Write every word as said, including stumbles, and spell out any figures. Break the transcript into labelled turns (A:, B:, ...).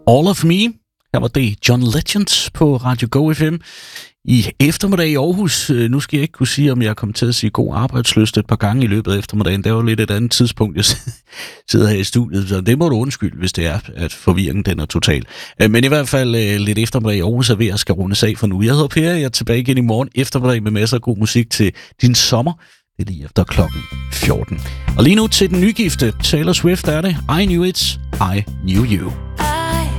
A: All of Me. Her var det John Legend på Radio Go F M i eftermiddag i Aarhus. Nu skal jeg ikke kunne sige, om jeg kommer til at sige god arbejdsløst et par gange i løbet af eftermiddagen. Det var lidt et andet tidspunkt, jeg sidder her i studiet, så det må du undskylde, hvis det er, at forvirringen den er total. Men i hvert fald lidt eftermiddag i Aarhus er ved at skal rundes af for nu. Jeg hedder Per, jeg er tilbage igen i morgen eftermiddag med masser af god musik til din sommer. Det er lige efter klokken fjorten. Og lige nu til den nygifte Taylor Swift er det I Knew It, I Knew You.